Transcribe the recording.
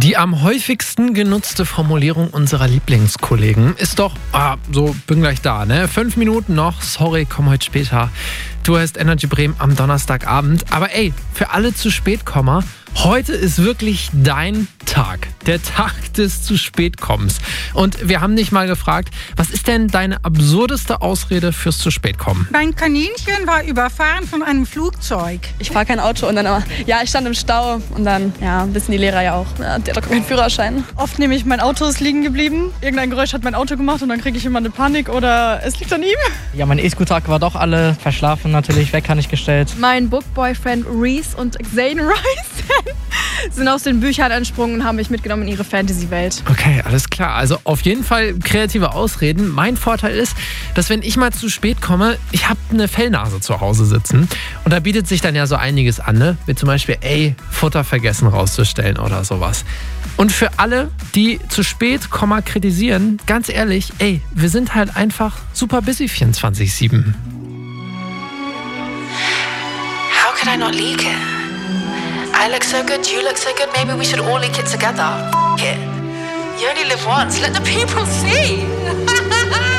Die am häufigsten genutzte Formulierung unserer Lieblingskollegen ist doch, bin gleich da, ne? 5 Minuten noch, sorry, komm heute später. Du hörst Energy Bremen am Donnerstagabend. Aber ey, für alle zu Spätkommer, heute ist wirklich dein Tag. Der Tag des zu Spätkommens. Und wir haben dich mal gefragt, was ist denn deine absurdeste Ausrede fürs zu Spätkommen? Mein Kaninchen war überfahren von einem Flugzeug. Ich fahre kein Auto und dann aber, ich stand im Stau und dann, wissen die Lehrer ja auch. Ja, der hat doch keinen Führerschein. Oft nehme ich, mein Auto ist liegen geblieben. Irgendein Geräusch hat mein Auto gemacht und dann kriege ich immer eine Panik oder es liegt an ihm. Ja, mein E-Scooter war doch alle verschlafen, natürlich weg, kann ich gestellt. Mein Book-Boyfriend Reese und Zane Rice sind aus den Büchern entsprungen und haben mich mitgenommen in ihre Fantasy-Welt. Okay, alles klar. Also auf jeden Fall kreative Ausreden. Mein Vorteil ist, dass wenn ich mal zu spät komme, ich habe eine Fellnase zu Hause sitzen. Und da bietet sich dann ja so einiges an, ne? Wie zum Beispiel, Futter vergessen rauszustellen oder sowas. Und für alle, die zu spät, kritisieren, ganz ehrlich, wir sind halt einfach super busy 24/7. How could I not leak it? I look so good, you look so good, maybe we should all leak it together. F*** it. You only live once, let the people see.